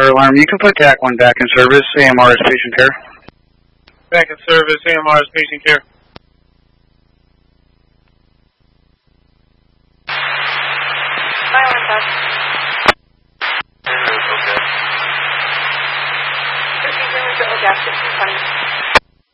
alarm. You can put TAC-1 back in service. AMR is patient care. Back in service. AMR is patient care. Alarm back. Okay. Procedure with the gas 1520.